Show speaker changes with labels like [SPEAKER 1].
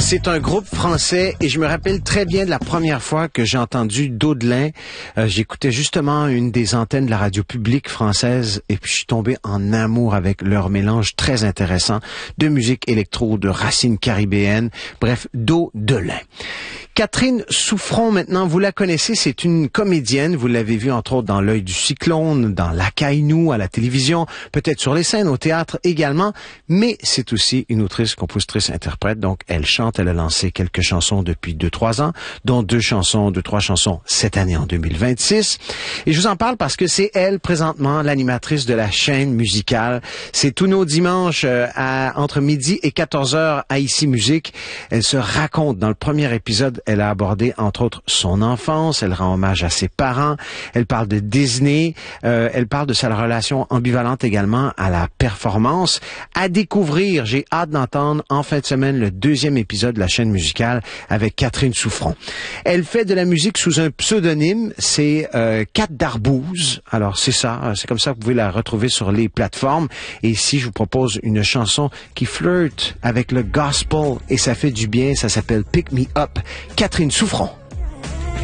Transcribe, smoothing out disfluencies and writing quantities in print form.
[SPEAKER 1] C'est un groupe français et je me rappelle très bien de la première fois que j'ai entendu Daudelin. J'écoutais justement une des antennes de la radio publique française et puis je suis tombé en amour avec leur mélange très intéressant de musique électro, de racines caribéennes, bref, Daudelin. Catherine Souffron, maintenant, vous la connaissez, c'est une comédienne. Vous l'avez vue, entre autres, dans L'œil du cyclone, dans La Caille-Nou, à la télévision, peut-être sur les scènes, au théâtre également, mais c'est aussi une autrice, compositrice, interprète. Donc, elle chante, elle a lancé quelques chansons depuis 2-3 ans, dont 2-3 chansons cette année en 2026. Et je vous en parle parce que c'est elle, présentement, l'animatrice de la chaîne musicale. C'est tous nos dimanches entre midi et 14h à Ici Musique. Elle se raconte dans le premier épisode. Elle a abordé, entre autres, son enfance. Elle rend hommage à ses parents. Elle parle de Disney. Elle parle de sa relation ambivalente également à la performance. À découvrir, j'ai hâte d'entendre en fin de semaine le 2e épisode de la chaîne musicale avec Catherine Souffron. Elle fait de la musique sous un pseudonyme. C'est Cat d'Arbouze. Alors, c'est ça. C'est comme ça que vous pouvez la retrouver sur les plateformes. Et ici, je vous propose une chanson qui flirte avec le gospel et ça fait du bien. Ça s'appelle Pick Me Up. Catherine Souffron.